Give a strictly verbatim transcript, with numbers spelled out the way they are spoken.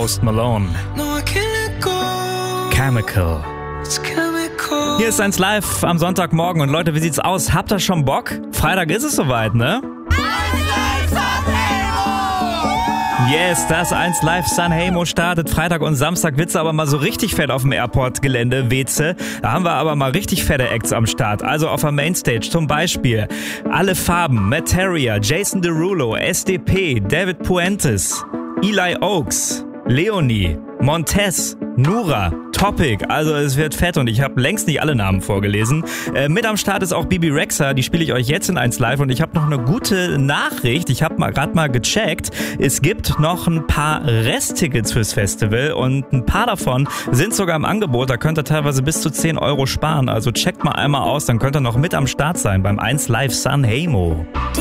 Post Malone. Chemical. Hier ist eins live am Sonntagmorgen und Leute, wie sieht's aus? Habt ihr schon Bock? Freitag ist es soweit, ne? Yes, das eins live Sanremo startet Freitag und Samstag wird's aber mal so richtig fett auf dem Airport-Gelände, Weze. Da haben wir aber mal richtig fette Acts am Start. Also auf der Mainstage zum Beispiel Alle Farben, Materia, Jason Derulo, S D P, David Puentes, Eli Oaks, Leonie, Montez, Nura, Topic, also es wird fett und ich habe längst nicht alle Namen vorgelesen. Äh, mit am Start ist auch Bibi Rexha, die spiele ich euch jetzt in eins live und ich habe noch eine gute Nachricht, ich habe mal gerade mal gecheckt, es gibt noch ein paar Resttickets fürs Festival und ein paar davon sind sogar im Angebot, da könnt ihr teilweise bis zu zehn Euro sparen, also checkt mal einmal aus, dann könnt ihr noch mit am Start sein beim eins live Sanremo.